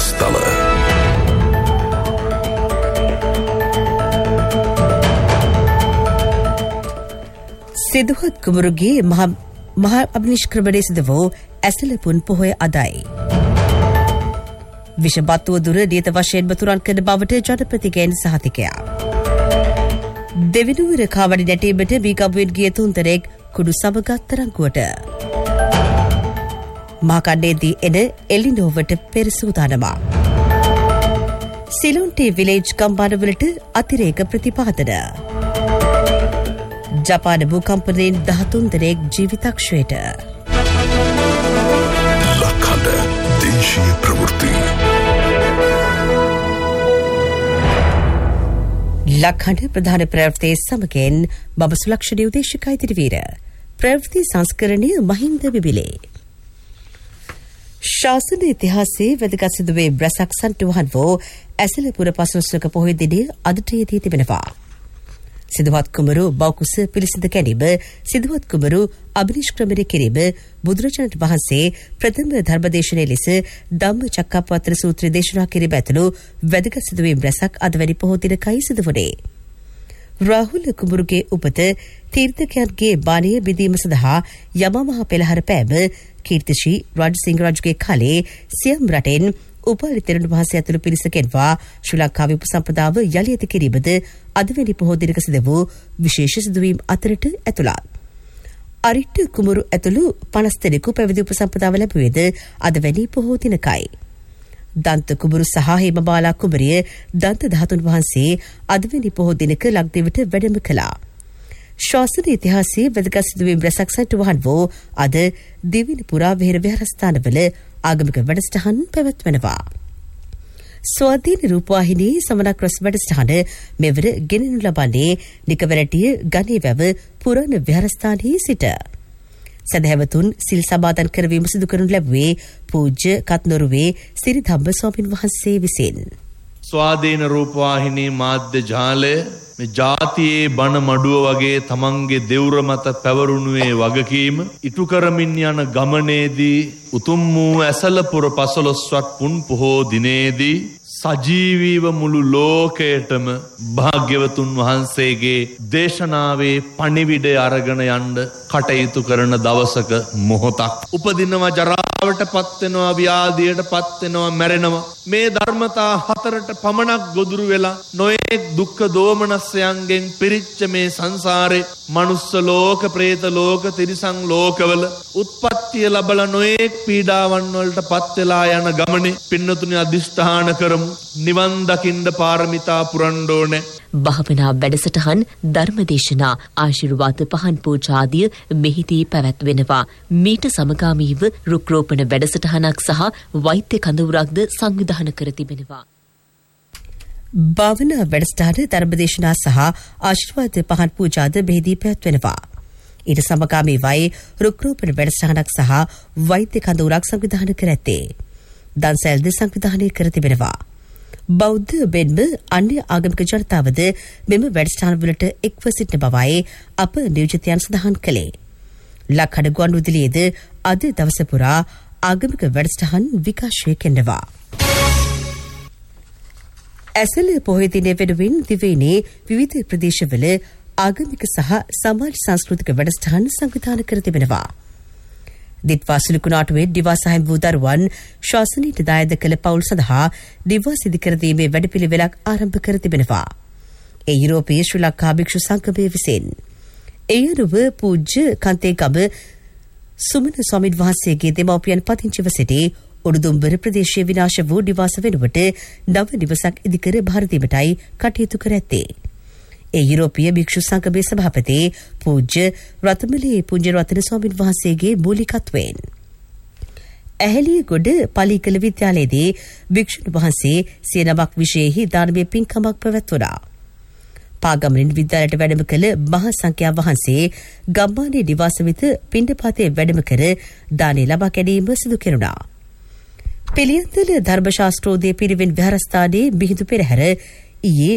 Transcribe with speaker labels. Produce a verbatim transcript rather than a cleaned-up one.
Speaker 1: කුසස්තල.
Speaker 2: සිදුහත් කුමරුගේ මහ මහා අභිනිෂ්ක්‍රමණය සිදු වූ ඇසලපුන් පොහොය අදයි. විෂබත්තුව දුර නියත වශයෙන්ම තුරන් කරන බවට ජනපතිගෙන් සහතිකයක්. දෙවිනුවර කාවඩි නැටීමට බීගබුවෙන් ගිය තුන්දෙනෙක් කුඩු සමගත් තරංගුවට. මාකණ්ඩේදී එන එලිනෝවට පෙර සූදානමක්. සිලොන්ටි විලේජ් කම්බානවලට අතිරේක ප්‍රතිපාදන. ජපාන භූකම්පනයෙන් දහතුන් දෙනෙක් ජීවිතක්ෂයට.
Speaker 1: ලක්හඬ දේශීය ප්‍රවෘත්ති.
Speaker 2: ලක්හඬ ප්‍රධාන ප්‍රවෘත්ති සමගින් මම සුලක්ෂණී උදේශිකා ඉදිරිවීර. ප්‍රවෘත්ති සංස්කරණය මහින්ද විබිලේ. ශාසන ඉතිහාසයේ වැදගත් සිදුවේ බ්‍රසක් සන්ටුවහන් වූ ඇසලපුර පසළොස්වක පොහොය දිනය අදට යෙදී තිබෙනවා. සිදුවත් කුමරු බෞකුස පිළිසිඳ ගැනීම, සිදුවත් කුමරු අභිනිෂ්ක්‍රමණය කිරීම බුදුරජාණන් වහන්සේ ප්‍රථම ධර්මදේශනය ලෙස ධම්මචක්කප්පවත්තන සූත්‍රය දේශනා කිරීම ඇතුළු වැදගත් සිදුවීම් රැසක් අද වැනි පොහෝ දිනකයි සිදු වුණේ. රාහුල කුමරුගේ උපත, තීර්ථකයන්ගේ බාණය බිඳීම සඳහා යමමහා පෙළහර පෑම, කීර්තිශ්‍රී රාජසිංහ රජුගේ කාලේ සියම් රටෙන් උපාලි තෙරුන් වහන්සේ ඇතුළු පිරිස ගෙන්වා ශ්‍රී ලංකාවේ උපසම්පදාව යළි ඇති කිරීමද අද වැනි පොහෝ දිනක සිදු වූ විශේෂ සිදුවීම් අතරට ඇතුළත්. අරිට්ට කුමරු ඇතුළු පනස් දෙනෙකු පැවිදි උපසම්පදාව ලැබුවේද අද වැනි පොහෝ දිනකයි. දන්ත කුමරු සහ හේමබාලා කුමරිය දන්ත ධාතුන් වහන්සේ අද වැනි පොහෝ දිනක ලක්දිවට වැඩම කළා. ශාසන ඉතිහාසයේ වැදගත් සිදුවීම් රැසක් සටහන් වූ අද දිවිනි පුරා විහෙර විහාරස්ථානවල ආගමික වැඩසටහන් පැවැත්වෙනවා. ස්වාධීන රූපවාහිනී සමනක් රස වැඩසටහන මෙවර ගෙනෙනු ලබන්නේ නිකවැරටිය ගණේවැව පුරාණ විහාරස්ථානයේ සිට. සදහැවතුන් සිල් සමාදන් කරවීම සිදු කරනු ලැබුවේ පූජ්‍ය කත්නොරුවේ සිරිධම්ම ස්වාමින් වහන්සේ විසින්.
Speaker 3: ස්වාධීන රූපවාහිනී මාධ්‍ය ජාලය මේ ජාතියේ බණ මඩුව වගේ තමන්ගේ දෙවුර මත පැවරුණුවේ වගකීම ඉටු කරමින් යන ගමනේදී උතුම් වූ ඇසලපුර පසළොස්වක් පුන් පොහෝ දිනේදී සජීවීව මුළු ලෝකයටම භාග්‍යවතුන් වහන්සේගේ දේශනාවේ පණිවිඩය අරගෙන යන්න කටයුතු කරන දවසක මොහොතක්. උපදිනවා, ජරාවට පත්වෙනවා, ව්‍යාධියට පත්වෙනවා, මැරෙනවා. මේ ධර්මතා හතරට පමණක් ගොදුරු වෙලා නොයෙක් දුක්ඛ දෝමනස්යන්ගෙන් පිරිච්ච මේ සංසාරේ මනුස්ස ලෝක, പ്രേත ලෝක, තිරිසන් ලෝකවල උත්පත්තිය ලැබලා නොයෙක් පීඩාවන් වලට පත් වෙලා යන ගමනේ පින්නතුනි අදිෂ්ඨාන කරමු. නිවන් දකින්න පාරමිතා පුරන්න ඕනේ.
Speaker 4: භාවනා වැඩසටහන්, ධර්මදේශනා, ආශිර්වාද පහන් පූජාදිය මෙහිදී පැවැත්වෙනවා. මීට සමගාමීව රුක් රෝපණ වැඩසටහනක් සහ වෛද්‍ය කඳවුරක්ද සංවිධානය කර තිබෙනවා.
Speaker 2: භාවනා වැඩසටහන, ධර්මදේශනා සහ ආශිර්වාද පහන් පූජාද මෙහිදී පැවැත්වෙනවා. ඊට සමගාමීවයි රුක් රෝපණ වැඩසටහනක් සහ වෛද්‍ය කඳවුරක් සංවිධානය කර ඇත්තේ. දන්සැල්ද සංවිධානය කර තිබෙනවා. බෞද්ධ බෙන්ම අන්‍ය ආගමික ජනතාවද මෙම වැඩසටහන්වලට එක්ව සිටින බවයි අප නියෝජිතයන් සඳහන් කළේ. ලක්හඬ ගුවන්විදුලියේද අද දවස පුරා ආගමික වැඩසටහන් විකාශය කෙරෙනවා. ඇසළ පොහොය දිනය වෙනුවෙන් දිවයිනේ විවිධ ප්‍රදේශවල ආගමික සහ සමාජ සංස්කෘතික වැඩසටහන් සංවිධානය කර තිබෙනවා. දිත්වා සිලුකුණාටුවේ දිවා සහම් වූ දරුවන් ශාසනයට දායද කළ පවුල් සඳහා දිවා සිදුකර දීමේ වැඩපිළිවෙලක් ආරම්භ කර තිබෙනවා. ඒ යුරෝපීය ශ්‍රී ලංකා භික්ෂු සංගමය විසින්. ඒ අනුව පූජ්‍ය කන්තේගම සුමන ස්වාමීන් වහන්සේගේ දෙමව්පියන් පදිංචිව සිටි උඩුදුම්බර ප්‍රදේශයේ විනාශ වූ නිවාස වෙනුවට නව නිවසක් ඉදිකර භාර දීමටයි කටයුතු කර ඇත්තේ. ඒ යුරෝපීය භික්ෂු සංගමේ සභාපති පූජ්‍ය රතමලේ පුඤ්ජරතන ස්වාමීන් වහන්සේගේ මූලිකත්වයෙන් ඇහැලියගොඩ පල්ලිකල විද්‍යාලයේදී භික්ෂුන් වහන්සේ සිය නමක් විශේෂෙහි ධර්මීය පින්කමක් පැවැත්වුණා. පාගමරින් විද්‍යාලයට වැඩම කළ මහා සංඝයා වහන්සේ ගම්මානේ නිවාස වෙත පිණ්ඩපාතයේ වැඩම කර දානය ලබා ගැනීම සිදු කෙරුණා. පිළියන්දල ධර්ම ශාස්ත්‍රෝදය පිරිවෙන් විහාරස්ථානයේ මිහිඳු පෙරහැර ඊයේ